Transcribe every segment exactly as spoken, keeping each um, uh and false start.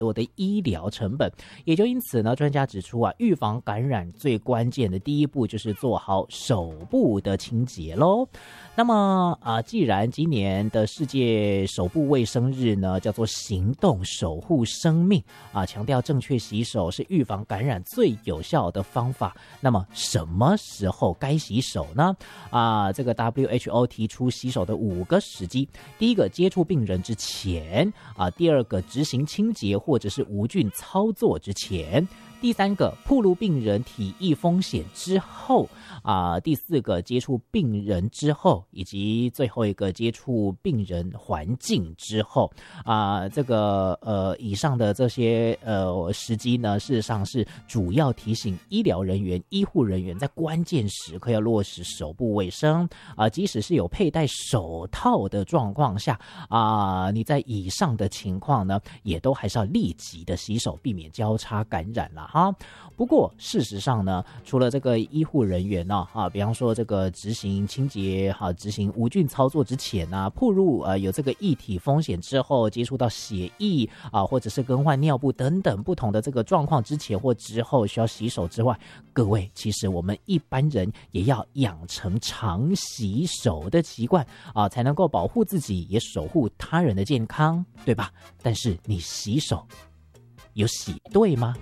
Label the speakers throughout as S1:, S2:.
S1: 我的医疗成本，也就因此呢，专家指出啊，预防感染最关键的第一步就是做好手部的清洁咯。那么啊，既然今年的世界手部卫生日呢，叫做行动守护生命啊，强调正确洗手是预防感染最有效的方法。那么什么时候该洗手呢？啊，这个 W H O 提出洗手的五个时机：第一个，接触病人之前啊；第二个，执行清洁或者是无菌操作之前；第三个，暴露病人体液风险之后啊；第四个，接触病人之后，以及最后一个，接触病人环境之后啊。这个呃，以上的这些呃时机呢，事实上是主要提醒医疗人员、医护人员在关键时刻要落实手部卫生啊。即使是有佩戴手套的状况下啊，你在以上的情况呢，也都还是要立即的洗手，避免交叉感染了哈。不过事实上呢，除了这个医护人员呢啊，比方说这个执行清洁哈、啊，执行无菌操作之前呢、啊，暴露呃有这个液体风险之后，接触到血液啊，或者是更换尿布等等不同的这个状况之前或之后需要洗手之外，各位其实我们一般人也要养成常洗手的习惯啊，才能够保护自己，也守护他人的健康，对吧？但是你洗手有洗对吗？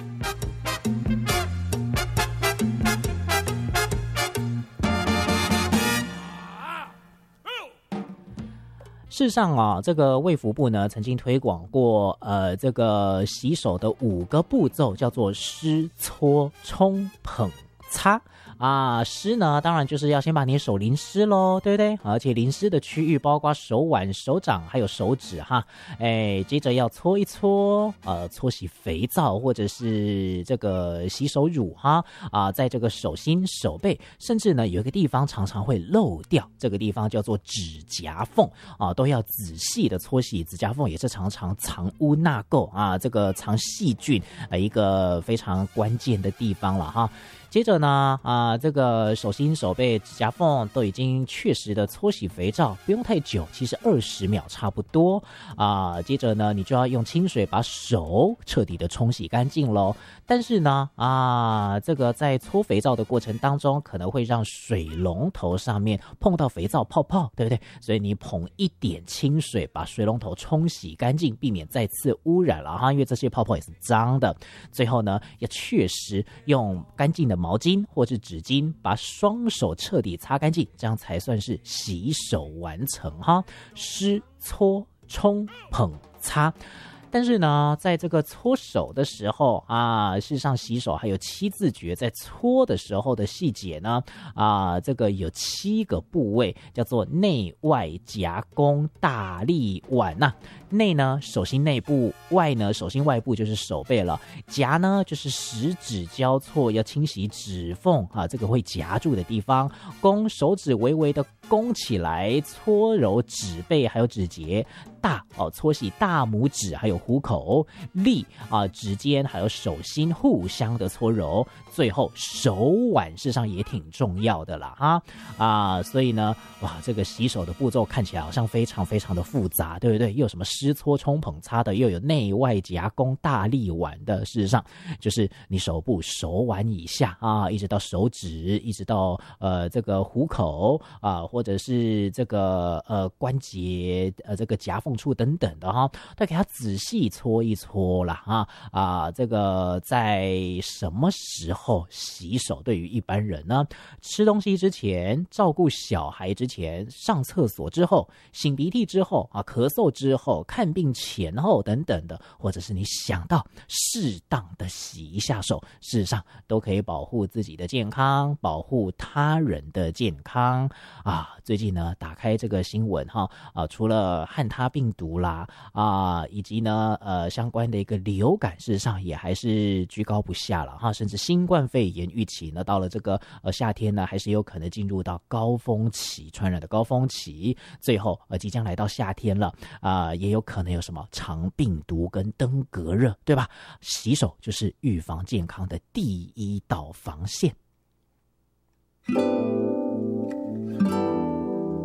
S1: 事实上啊，这个卫福部呢曾经推广过呃这个洗手的五个步骤，叫做湿、搓、冲、捧、擦。啊，湿呢，当然就是要先把你的手淋湿咯，对不对？而且淋湿的区域包括手腕、手掌还有手指哈。哎，接着要搓一搓，呃，搓洗肥皂或者是这个洗手乳哈。啊，在这个手心、手背，甚至呢有一个地方常常会漏掉，这个地方叫做指甲缝啊，都要仔细的搓洗。指甲缝也是常常藏污纳垢啊，这个藏细菌啊，一个非常关键的地方了哈。接着呢，啊，这个手心、手背、指甲缝都已经确实的搓洗肥皂，不用太久，其实二十秒差不多啊。接着呢，你就要用清水把手彻底的冲洗干净咯。但是呢，啊，这个在搓肥皂的过程当中，可能会让水龙头上面碰到肥皂泡泡，对不对？所以你捧一点清水把水龙头冲洗干净，避免再次污染了哈，因为这些泡泡也是脏的。最后呢，要确实用干净的毛巾或是纸巾把双手彻底擦干净，这样才算是洗手完成哈。湿、搓、冲、捧、擦。但是呢，在这个搓手的时候啊，事实上洗手还有七字诀，在搓的时候的细节呢啊，这个有七个部位，叫做内外夹弓大力腕呐、啊。内呢，手心内部；外呢，手心外部就是手背了。夹呢，就是十指交错要清洗指缝啊，这个会夹住的地方。弓，手指微微的弓起来，搓揉指背还有指节。大哦，搓洗大拇指还有虎口。力啊，指尖还有手心互相的搓揉。最后手腕事实上也挺重要的啦哈啊，所以呢，哇，这个洗手的步骤看起来好像非常非常的复杂，对不对？又有什么湿搓冲捧擦的，又有内外夹弓大力腕的，事实上就是你手部手腕以下啊，一直到手指，一直到呃这个虎口啊，或者是这个呃关节呃这个夹缝处等等的哈，都给它仔细搓一搓啦哈啊，这个在什么时候洗手对于一般人呢？吃东西之前，照顾小孩之前，上厕所之后，擤鼻涕之后啊，咳嗽之后，看病前后等等的，或者是你想到适当的洗一下手，事实上都可以保护自己的健康，保护他人的健康啊。最近呢，打开这个新闻哈啊，除了汉他病毒啦啊，以及呢呃相关的一个流感，事实上也还是居高不下了哈，甚至新冠肺炎预期呢，到了这个呃夏天呢，还是有可能进入到高峰期，传染的高峰期。最后呃即将来到夏天了啊、呃，也有可能有什么肠病毒跟登革热，对吧？洗手就是预防健康的第一道防线。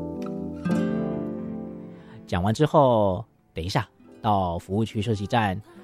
S1: 讲完之后，等一下到服务区休息站